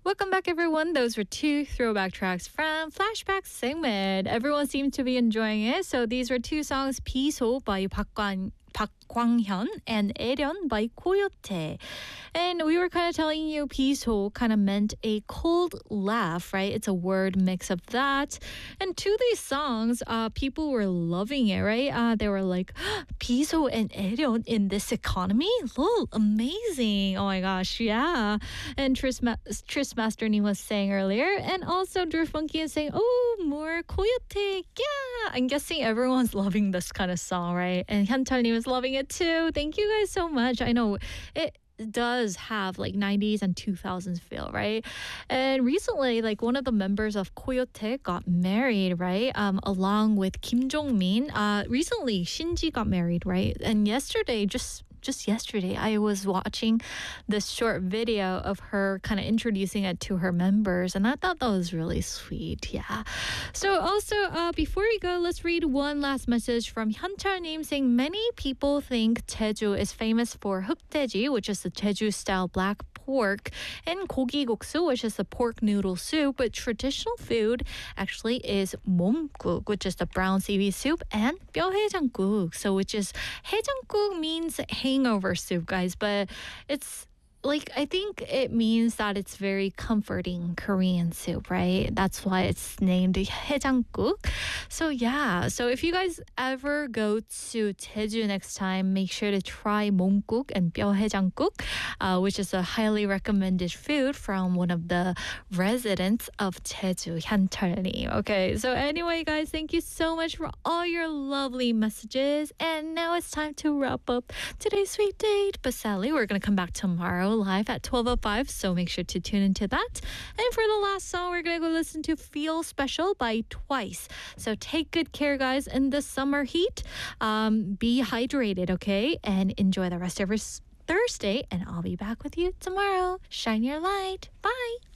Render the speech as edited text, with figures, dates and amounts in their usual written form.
Welcome back, everyone. Those were two throwback tracks from Flashback segment. Everyone seemed to be enjoying it. So these were two songs, 비소 by 박광현 and 애련 by Coyote. And we were kind of telling you 비소 kind of meant a cold laugh, right? It's a word mix of that. And to these songs, people were loving it, right? They were like, 비소 and 애련 in this economy? Lol, amazing. Oh my gosh, yeah. And Tris Masterny was saying earlier. And also Drew Funky is saying, oh, more Coyote. Yeah. I'm guessing everyone's loving this kind of song, right? And Hyuntal님 is loving it too. Thank you guys so much. I know it does have like 90s and 2000s feel, right? And recently, like one of the members of Coyote got married, right? Along with Kim Jong-min. Recently, Shinji got married, right? And yesterday, just yesterday, I was watching this short video of her kind of introducing it to her members, and I thought that was really sweet. Yeah. So also, before we go, let's read one last message from Hyunchal-님 saying many people think Jeju is famous for 흑돼지, which is the Jeju-style black pork, and 고기국수, which is the pork noodle soup, but traditional food actually is 몸국, which is the brown seaweed soup, and 뼈해장국, so which is 해장국 means hangover soup, guys, but it's like, I think it means that it's very comforting Korean soup, right? That's why it's named 해장국. So yeah, so if you guys ever go to Jeju next time, make sure to try 몸국 and 뼈해장국, which is a highly recommended food from one of the residents of Jeju, Hyunchal-님. Okay, so anyway, guys, thank you so much for all your lovely messages. And now it's time to wrap up today's sweet date. But sadly, we're going to come back tomorrow live at 12:05, so make sure to tune into that. And for the last song, we're gonna go listen to Feel Special by Twice. So take good care, guys, in the summer heat. Be hydrated, okay? And enjoy the rest of your Thursday, and I'll be back with you tomorrow. Shine your light. Bye.